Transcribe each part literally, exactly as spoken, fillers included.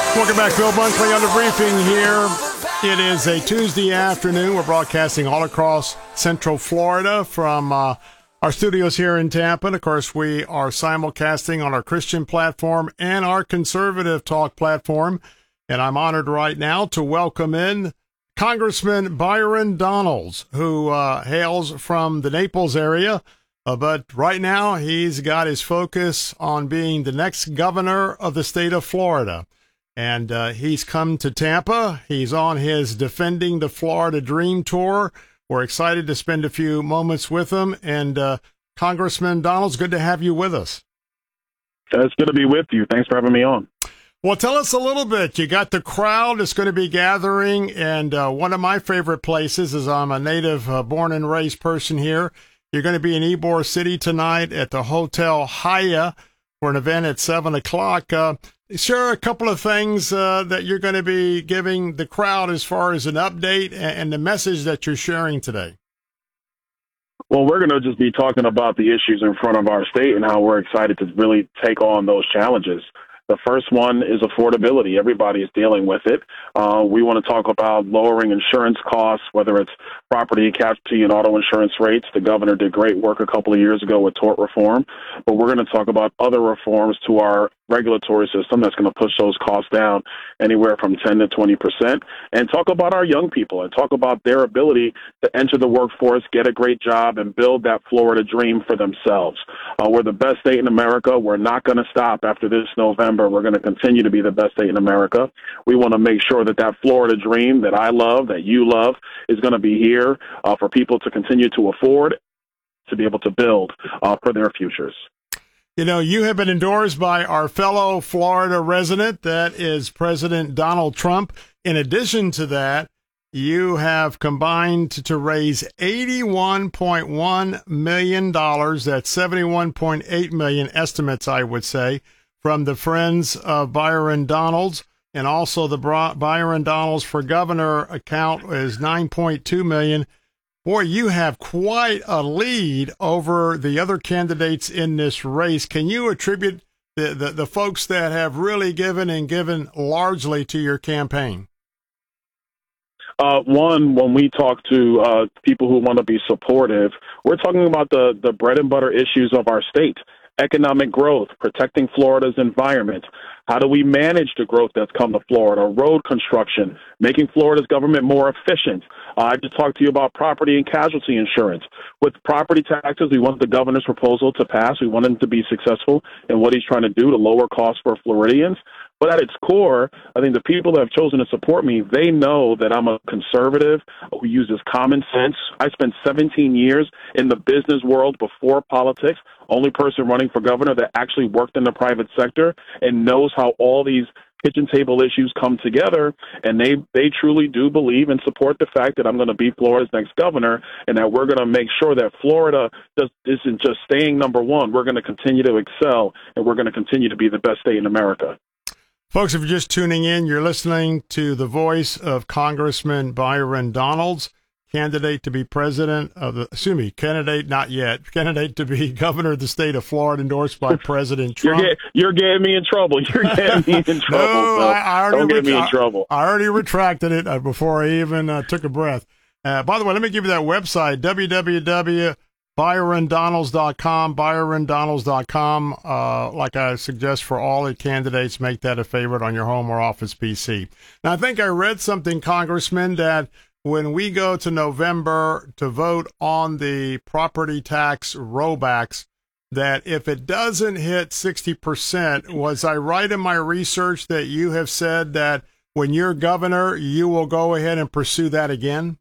Welcome back, Bill Bunkley on the briefing here. It is a Tuesday afternoon. We're broadcasting all across Central Florida from uh, our studios here in Tampa. And, of course, we are simulcasting on our Christian platform and our conservative talk platform. And I'm honored right now to welcome in Congressman Byron Donalds, who uh, hails from the Naples area. Uh, but right now, he's got his focus on being the next governor of the state of Florida. And uh, he's come to Tampa. He's on his Defending the Florida Dream tour. We're excited to spend a few moments with him. And uh, Congressman Donalds, good to have you with us. It's good to be with you. Thanks for having me on. Well, tell us a little bit. You got the crowd that's going to be gathering. And uh, one of my favorite places is I'm a native uh, born and raised person here. You're going to be in Ybor City tonight at the Hotel Haya for an event at seven o'clock. Uh, share a couple of things uh, that you're going to be giving the crowd as far as an update and, and the message that you're sharing today. Well, we're going to just be talking about the issues in front of our state and how we're excited to really take on those challenges. The first one is affordability. Everybody is dealing with it. Uh, we want to talk about lowering insurance costs, whether it's property, casualty, and auto insurance rates. The governor did great work a couple of years ago with tort reform. But we're going to talk about other reforms to our regulatory system that's going to push those costs down anywhere from ten to twenty percent, and talk about our young people and talk about their ability to enter the workforce, get a great job, and build that Florida dream for themselves. Uh, we're the best state in America. We're not going to stop after this November. We're going to continue to be the best state in America. We want to make sure that that Florida dream that I love, that you love, is going to be here uh, for people to continue to afford, to be able to build uh, for their futures. You know, you have been endorsed by our fellow Florida resident, that is President Donald Trump. In addition to that, you have combined to raise eighty-one point one million dollars. That's seventy-one point eight million dollars estimates, I would say, from the Friends of Byron Donalds. And also the Byron Donalds for Governor account is nine point two million dollars. Boy, you have quite a lead over the other candidates in this race. Can you attribute the, the, the folks that have really given and given largely to your campaign? Uh, one, when we talk to uh, people who want to be supportive, we're talking about the, the bread and butter issues of our state. Economic growth, protecting Florida's environment. How do we manage the growth that's come to Florida? Road construction, making Florida's government more efficient. Uh, I just talked to you about property and casualty insurance. With property taxes, we want the governor's proposal to pass. We want him to be successful in what he's trying to do to lower costs for Floridians. But at its core, I think the people that have chosen to support me, they know that I'm a conservative who uses common sense. I spent seventeen years in the business world before politics, only person running for governor that actually worked in the private sector and knows how all these kitchen table issues come together. And they, they truly do believe and support the fact that I'm going to be Florida's next governor and that we're going to make sure that Florida does, isn't just staying number one. We're going to continue to excel, and we're going to continue to be the best state in America. Folks, if you're just tuning in, you're listening to the voice of Congressman Byron Donalds, candidate to be president of the, excuse me, candidate, not yet, candidate to be governor of the state of Florida, endorsed by President Trump. You're, get, you're getting me in trouble. You're getting me in trouble. no, so I, I already don't get me in I, trouble. I already retracted it uh, before I even uh, took a breath. Uh, by the way, let me give you that website, w w w dot byron donalds dot com, byron donalds dot com. Uh, like I suggest for all the candidates, make that a favorite on your home or office P C. Now, I think I read something, Congressman, that when we go to November to vote on the property tax rollbacks, that if it doesn't hit sixty percent, was I right in my research that you have said that when you're governor, you will go ahead and pursue that again?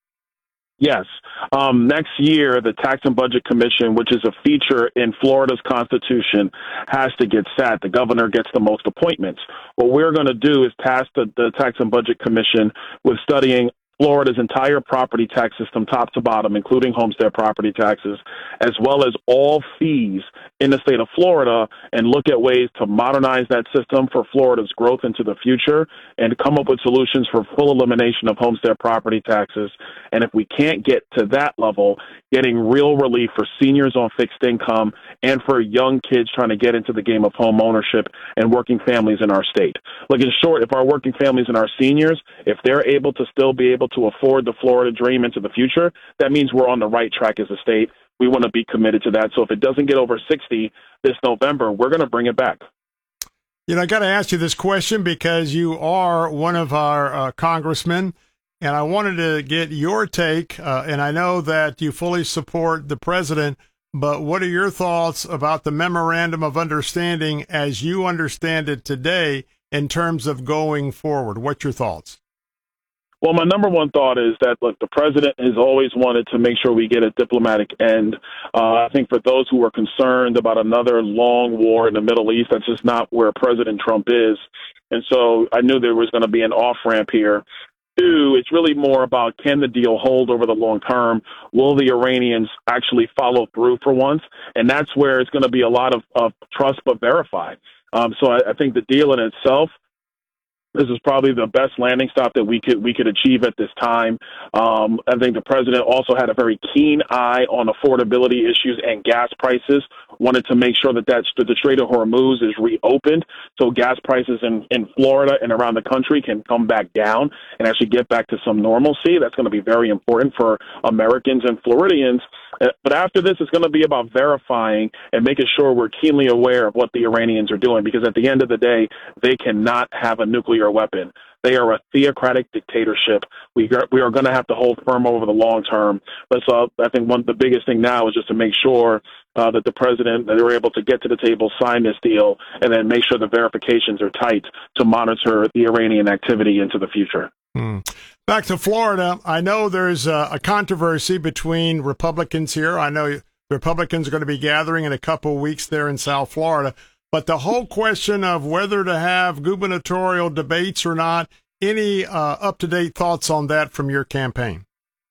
Yes. Um, next year, the Tax and Budget Commission, which is a feature in Florida's Constitution, has to get sat. The governor gets the most appointments. What we're going to do is task the, the Tax and Budget Commission with studying Florida's entire property tax system, top to bottom, including homestead property taxes, as well as all fees in the state of Florida, and look at ways to modernize that system for Florida's growth into the future and come up with solutions for full elimination of homestead property taxes. And if we can't get to that level, getting real relief for seniors on fixed income and for young kids trying to get into the game of home ownership and working families in our state. Look, in short, if our working families and our seniors, if they're able to still be able to afford the Florida dream into the future, that means we're on the right track as a state. We want to be committed to that. So if it doesn't get over sixty this November, we're going to bring it back. You know, I got to ask you this question because you are one of our uh, congressmen, and I wanted to get your take, uh, and I know that you fully support the president, but what are your thoughts about the memorandum of understanding as you understand it today in terms of going forward? What's your thoughts? Well, my number one thought is that, look, the president has always wanted to make sure we get a diplomatic end. Uh, I think for those who are concerned about another long war in the Middle East, that's just not where President Trump is. And so I knew there was going to be an off-ramp here. Two, it's really more about, can the deal hold over the long term? Will the Iranians actually follow through for once? And that's where it's going to be a lot of, of trust but verified. Um, so I, I think the deal in itself, this is probably the best landing stop that we could we could achieve at this time. Um, I think the president also had a very keen eye on affordability issues and gas prices, wanted to make sure that, that's, that the Strait of Hormuz is reopened so gas prices in, in Florida and around the country can come back down and actually get back to some normalcy. That's going to be very important for Americans and Floridians. Uh, but after this, it's going to be about verifying and making sure we're keenly aware of what the Iranians are doing, because at the end of the day, they cannot have a nuclear weapon. They are a theocratic dictatorship. We are, we are going to have to hold firm over the long term. But so I think one the biggest thing now is just to make sure uh, that the president, that they're able to get to the table, sign this deal, and then make sure the verifications are tight to monitor the Iranian activity into the future. Hmm. Back to Florida, I know there's a, a controversy between Republicans here. I know Republicans are going to be gathering in a couple of weeks there in South Florida. But the whole question of whether to have gubernatorial debates or not, any uh, up-to-date thoughts on that from your campaign?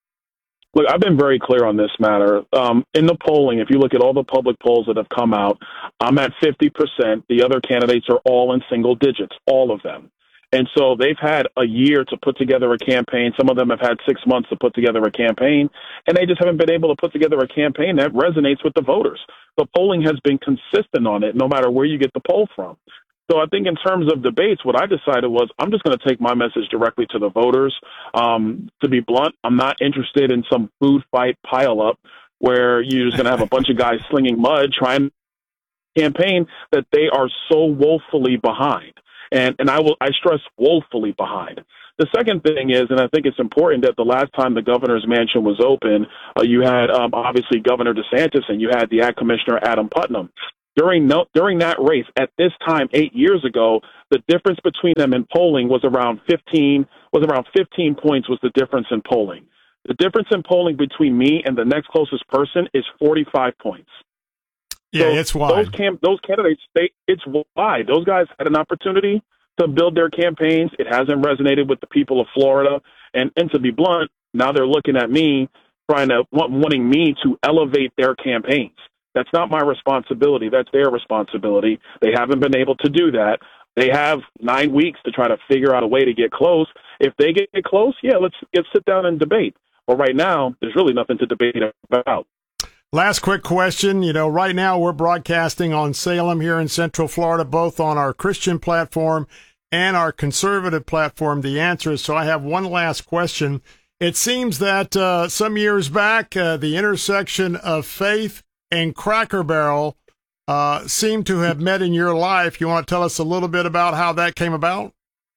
Look, I've been very clear on this matter. Um, in the polling, if you look at all the public polls that have come out, I'm at fifty percent. The other candidates are all in single digits, all of them. And so they've had a year to put together a campaign. Some of them have had six months to put together a campaign, and they just haven't been able to put together a campaign that resonates with the voters. The polling has been consistent on it, no matter where you get the poll from. So I think in terms of debates, what I decided was I'm just going to take my message directly to the voters. Um, to be blunt, I'm not interested in some food fight pileup where you're just going to have a bunch of guys slinging mud trying to campaign that they are so woefully behind. And and I will I stress woefully behind. The second thing is, and I think it's important, that the last time the governor's mansion was open, uh, you had um, obviously Governor DeSantis and you had the Ag Commissioner Adam Putnam. During no, during that race, at this time eight years ago, the difference between them in polling was around fifteen was around fifteen points was the difference in polling. The difference in polling between me and the next closest person is forty-five points. Yeah, so it's wide. Those, cam- those candidates, they, it's wide. Those guys had an opportunity to build their campaigns. It hasn't resonated with the people of Florida. And, and to be blunt, now they're looking at me, trying to want, wanting me to elevate their campaigns. That's not my responsibility. That's their responsibility. They haven't been able to do that. They have nine weeks to try to figure out a way to get close. If they get close, yeah, let's, let's sit down and debate. But right now, there's really nothing to debate about. Last quick question. You know, right now we're broadcasting on Salem here in Central Florida, both on our Christian platform and our conservative platform. The answer is, so I have one last question. It seems that uh, some years back, uh, the intersection of faith and Cracker Barrel uh, seemed to have met in your life. You want to tell us a little bit about how that came about?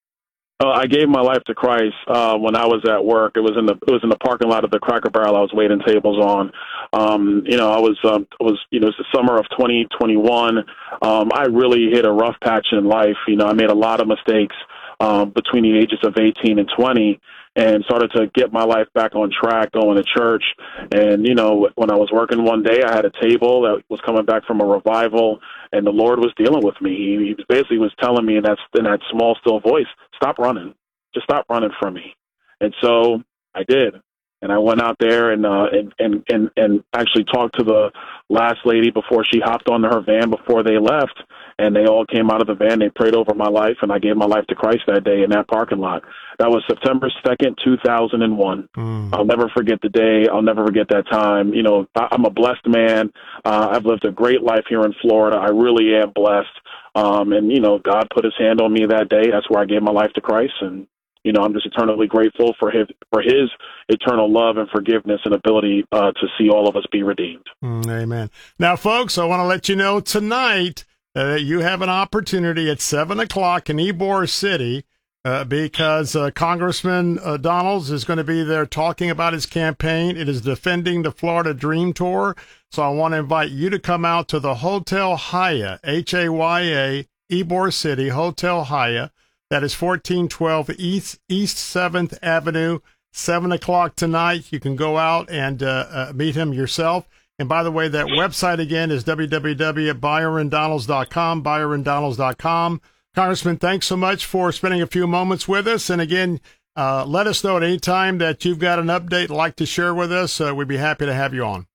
Uh, I gave my life to Christ uh, when I was at work. It was in the it was in the parking lot of the Cracker Barrel I was waiting tables on. Um, you know, I was um, was you know, it was the summer of twenty twenty-one. Um, I really hit a rough patch in life. You know, I made a lot of mistakes um, between the ages of eighteen and twenty, and started to get my life back on track, going to church. And, you know, when I was working one day, I had a table that was coming back from a revival, and the Lord was dealing with me. He, he basically was telling me in that, in that small, still voice, stop running. Just stop running from me. And so I did. And I went out there and, uh, and, and, and, and actually talked to the last lady before she hopped on her van before they left. And they all came out of the van. They prayed over my life, and I gave my life to Christ that day in that parking lot. That was September second, two thousand one. Mm. I'll never forget the day. I'll never forget that time. You know, I, I'm a blessed man. Uh, I've lived a great life here in Florida. I really am blessed. Um, and, you know, God put his hand on me that day. That's where I gave my life to Christ. And, you know, I'm just eternally grateful for his, for his eternal love and forgiveness and ability uh, to see all of us be redeemed. Mm, amen. Now, folks, I want to let you know tonight that uh, you have an opportunity at seven o'clock in Ybor City uh, because uh, Congressman uh, Donalds is going to be there talking about his campaign. It is Defending the Florida Dream Tour. So I want to invite you to come out to the Hotel Haya, H A Y A, Ybor City, Hotel Haya. That is fourteen twelve East East seventh Avenue, seven o'clock tonight. You can go out and uh, uh, meet him yourself. And by the way, that website again is w w w dot byron donalds dot com, byron donalds dot com. Congressman, thanks so much for spending a few moments with us. And again, uh, let us know at any time that you've got an update like to share with us. Uh, we'd be happy to have you on.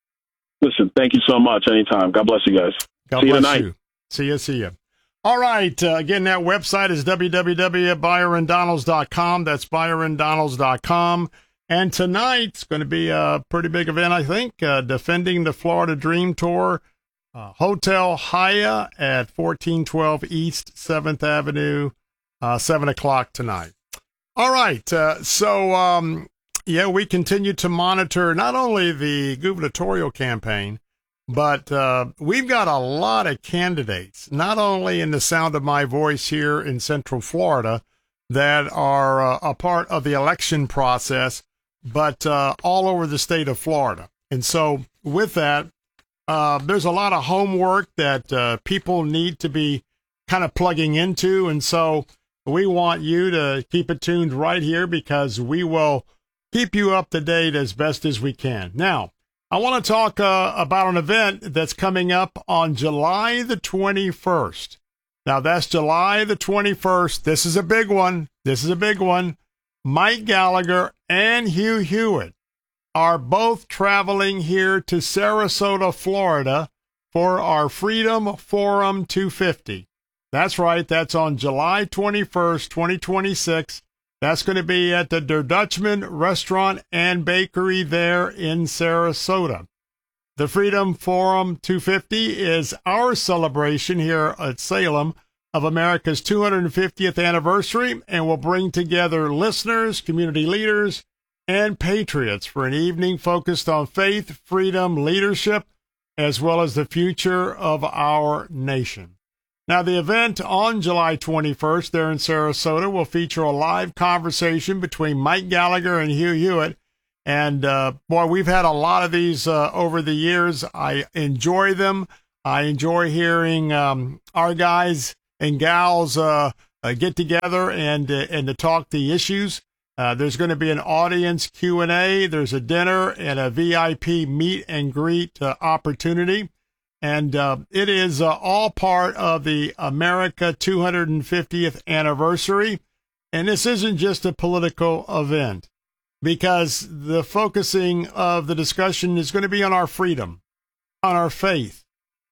Listen, thank you so much. Anytime. God bless you guys. God see bless you tonight. You. See you. See you. All right. Uh, again, that website is w w w dot byron donalds dot com. That's byron donalds dot com. And tonight's going to be a pretty big event, I think, uh, Defending the Florida Dream Tour, uh, Hotel Haya at fourteen twelve East seventh Avenue, uh, seven o'clock tonight. All right. Uh, so, um, yeah, we continue to monitor not only the gubernatorial campaign, but uh, we've got a lot of candidates, not only in the sound of my voice here in Central Florida, that are uh, a part of the election process, but uh, all over the state of Florida. And so with that, uh, there's a lot of homework that uh, people need to be kind of plugging into. And so we want you to keep it tuned right here because we will keep you up to date as best as we can. Now, I want to talk uh, about an event that's coming up on July the twenty-first. Now, that's July the twenty-first. This is a big one. This is a big one. Mike Gallagher and Hugh Hewitt are both traveling here to Sarasota, Florida for our Freedom Forum two fifty. That's right. That's on July twenty-first, twenty twenty-six. That's going to be at the Der Dutchman Restaurant and Bakery there in Sarasota. The Freedom Forum two fifty is our celebration here at Salem of America's two hundred fiftieth anniversary, and will bring together listeners, community leaders, and patriots for an evening focused on faith, freedom, leadership, as well as the future of our nation. Now, the event on July twenty-first there in Sarasota will feature a live conversation between Mike Gallagher and Hugh Hewitt. And, uh, boy, we've had a lot of these uh, over the years. I enjoy them. I enjoy hearing um, our guys and gals uh, uh, get together and uh, and to talk the issues. Uh, there's going to be an audience Q and A. There's a dinner and a V I P meet and greet uh, opportunity. And uh, it is uh, all part of the America two hundred fiftieth anniversary. And this isn't just a political event, because the focusing of the discussion is going to be on our freedom, on our faith,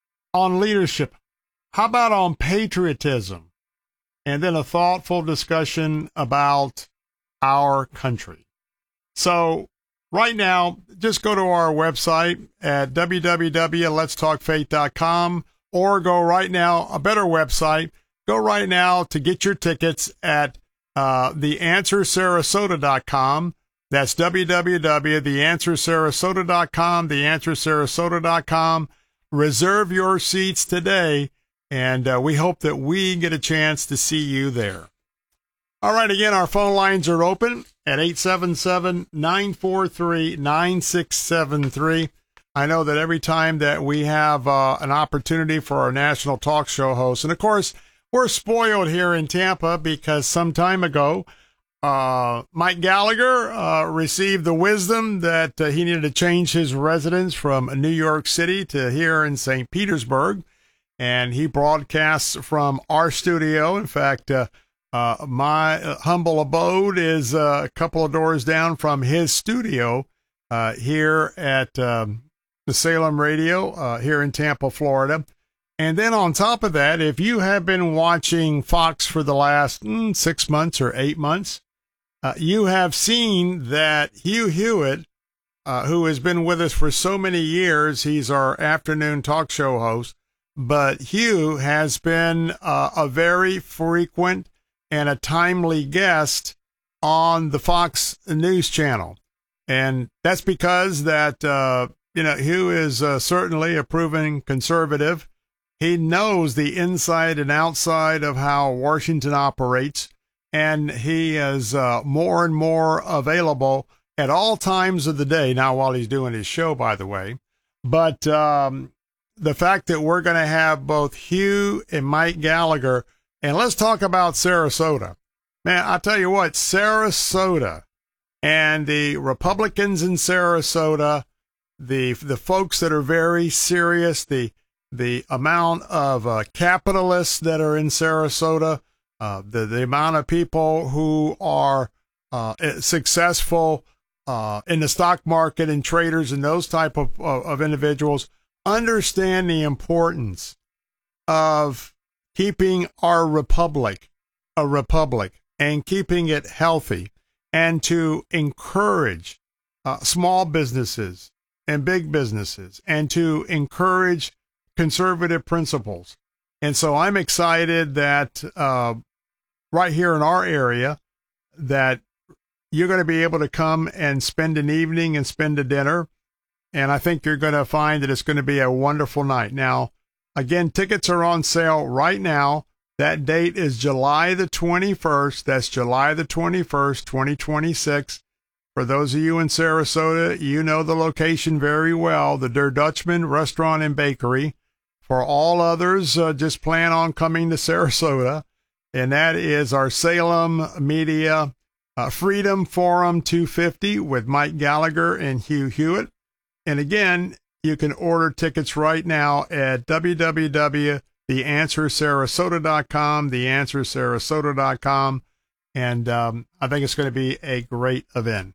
on leadership. How about on patriotism? And then a thoughtful discussion about our country. So right now, just go to our website at w w w dot lets talk faith dot com, or go right now, a better website, go right now to get your tickets at uh, the answer sarasota dot com. That's w w w dot the answer sarasota dot com, the answer sarasota dot com. Reserve your seats today, and uh, we hope that we get a chance to see you there. All right, again, our phone lines are open at eight seven seven, nine four three, nine six seven three. I know that every time that we have uh, an opportunity for our national talk show hosts, and of course, we're spoiled here in Tampa because some time ago, uh, Mike Gallagher uh, received the wisdom that uh, he needed to change his residence from New York City to here in Saint Petersburg, and he broadcasts from our studio. In fact, uh, Uh, my uh, humble abode is uh, a couple of doors down from his studio uh, here at um, the Salem Radio uh, here in Tampa, Florida. And then on top of that, if you have been watching Fox for the last mm, six months or eight months, uh, you have seen that Hugh Hewitt, uh, who has been with us for so many years, he's our afternoon talk show host, but Hugh has been uh, a very frequent and a timely guest on the Fox News Channel. And that's because that, uh, you know, Hugh is uh, certainly a proven conservative. He knows the inside and outside of how Washington operates, and he is uh, more and more available at all times of the day. Now, while he's doing his show, by the way, but um, the fact that we're going to have both Hugh and Mike Gallagher. And let's talk about Sarasota. Man, I'll tell you what, Sarasota and the Republicans in Sarasota, the the folks that are very serious, the the amount of uh, capitalists that are in Sarasota, uh, the, the amount of people who are uh, successful uh, in the stock market and traders and those type of, of, of individuals understand the importance of keeping our republic a republic and keeping it healthy, and to encourage uh, small businesses and big businesses, and to encourage conservative principles. And so I'm excited that uh, right here in our area that you're going to be able to come and spend an evening and spend a dinner. And I think you're going to find that it's going to be a wonderful night. Now, again, tickets are on sale right now. That date is July the twenty-first. That's July the twenty-first, twenty twenty-six. For those of you in Sarasota, you know the location very well, the Der Dutchman Restaurant and Bakery. For all others, uh, just plan on coming to Sarasota. And that is our Salem Media uh, Freedom Forum two fifty with Mike Gallagher and Hugh Hewitt. And again, you can order tickets right now at w w w dot the answer sarasota dot com, the answer sarasota dot com. And um, I think it's going to be a great event.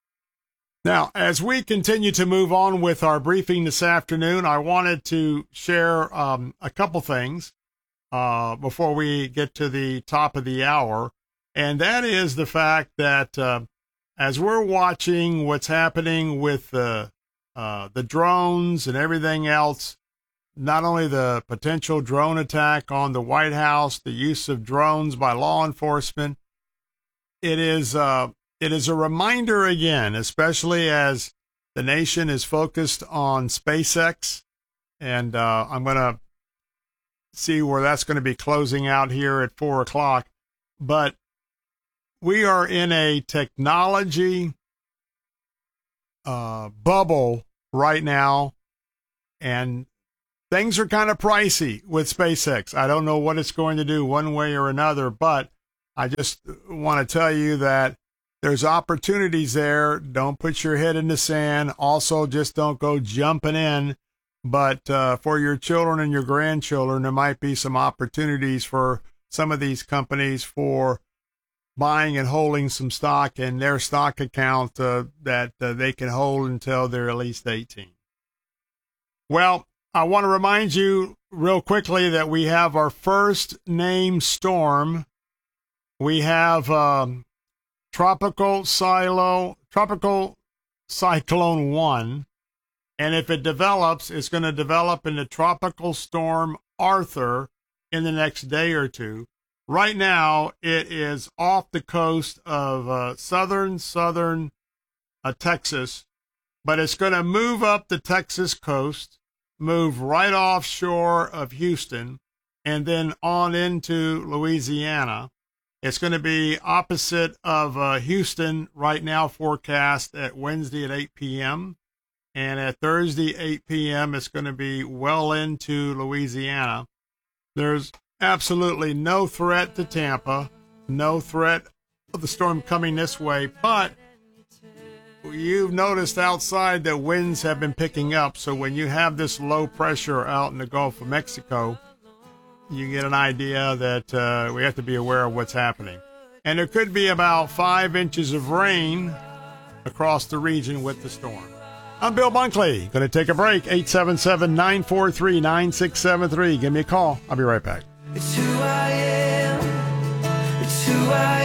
Now, as we continue to move on with our briefing this afternoon, I wanted to share um, a couple things uh, before we get to the top of the hour. And that is the fact that uh, as we're watching what's happening with the, uh, the drones and everything else, not only the potential drone attack on the White House, the use of drones by law enforcement, it is uh, it is a reminder again, especially as the nation is focused on SpaceX, and uh, I'm going to see where that's going to be closing out here at four o'clock. But we are in a technology uh, bubble right now, and things are kind of pricey with SpaceX. I don't know what it's going to do one way or another, but I just want to tell you that there's opportunities there. Don't put your head in the sand. Also, just don't go jumping in. But uh, for your children and your grandchildren, there might be some opportunities for some of these companies for buying and holding some stock in their stock account uh, that uh, they can hold until they're at least eighteen. Well, I want to remind you real quickly that we have our first named storm. We have um, Tropical Silo, Tropical Cyclone one, and if it develops, it's going to develop into Tropical Storm Arthur in the next day or two. Right now, it is off the coast of uh, southern, southern uh, Texas, but it's going to move up the Texas coast, move right offshore of Houston, and then on into Louisiana. It's going to be opposite of uh, Houston right now, forecast at Wednesday at eight p.m. And at Thursday, eight p.m., it's going to be well into Louisiana. There's absolutely no threat to Tampa, no threat of the storm coming this way, but you've noticed outside that winds have been picking up. So when you have this low pressure out in the Gulf of Mexico, you get an idea that uh, we have to be aware of what's happening. And there could be about five inches of rain across the region with the storm. I'm Bill Bunkley. Going to take a break. eight seven seven, nine four three, nine six seven three. Give me a call. I'll be right back. It's who I am. It's who I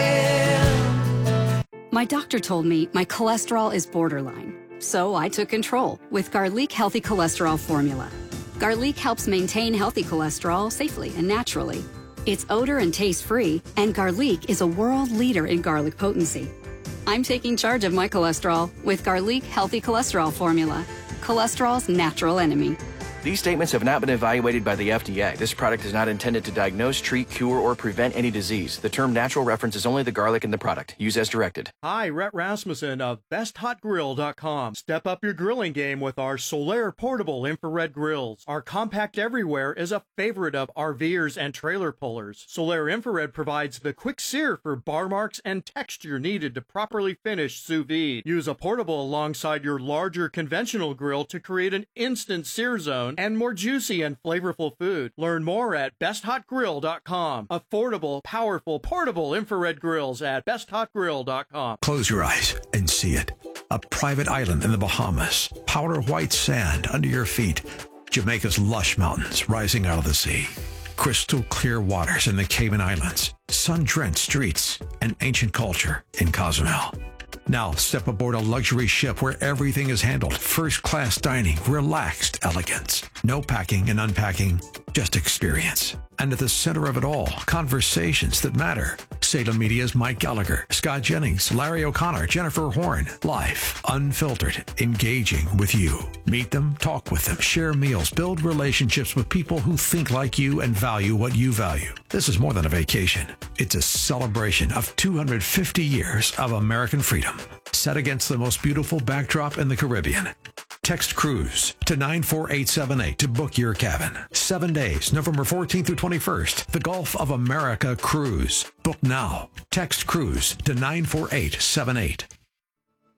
am. My doctor told me my cholesterol is borderline, so I took control with Garlic Healthy Cholesterol Formula. Garlic helps maintain healthy cholesterol safely and naturally. It's odor and taste-free, and Garlic is a world leader in garlic potency. I'm taking charge of my cholesterol with Garlic Healthy Cholesterol Formula, cholesterol's natural enemy. These statements have not been evaluated by the F D A. This product is not intended to diagnose, treat, cure, or prevent any disease. The term natural references only the garlic in the product. Use as directed. Hi, Rhett Rasmussen of best hot grill dot com. Step up your grilling game with our Solaire portable infrared grills. Our compact everywhere is a favorite of RVers and trailer pullers. Solaire infrared provides the quick sear for bar marks and texture needed to properly finish sous vide. Use a portable alongside your larger conventional grill to create an instant sear zone and more juicy and flavorful food. Learn more at best hot grill dot com. Affordable, powerful, portable infrared grills at best hot grill dot com. Close your eyes and see it. A private island in the Bahamas. Powder white sand under your feet. Jamaica's lush mountains rising out of the sea. Crystal clear waters in the Cayman Islands. Sun-drenched streets and ancient culture in Cozumel. Now step aboard a luxury ship where everything is handled. First-class dining, relaxed elegance. No packing and unpacking, just experience. And at the center of it all, conversations that matter. Salem Media's Mike Gallagher, Scott Jennings, Larry O'Connor, Jennifer Horn. Life, unfiltered, engaging with you. Meet them, talk with them, share meals, build relationships with people who think like you and value what you value. This is more than a vacation. It's a celebration of two hundred fifty years of American freedom, set against the most beautiful backdrop in the Caribbean. Text Cruise to nine four eight seven eight to book your cabin. Seven days, November fourteenth through twenty-first. The Gulf of America Cruise. Book now. Text Cruise to nine four eight seven eight.